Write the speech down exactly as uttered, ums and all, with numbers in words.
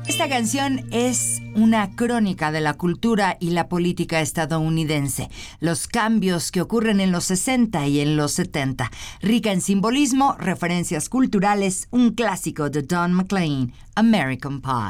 Esta canción es una crónica de la cultura y la política estadounidense, los cambios que ocurren en los sesenta y en los setenta, rica en simbolismo, referencias culturales, un clásico de Don McLean, American Pie.